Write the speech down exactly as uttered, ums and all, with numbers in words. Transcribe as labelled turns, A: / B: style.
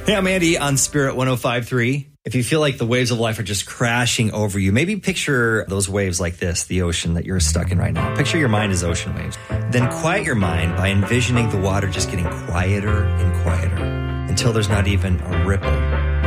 A: Hey, I'm Andy on Spirit one oh five point three. If you feel like the waves of life are just crashing over you, maybe picture those waves like this, the ocean that you're stuck in right now. Picture your mind as ocean waves. Then quiet your mind by envisioning the water just getting quieter and quieter until there's not even a ripple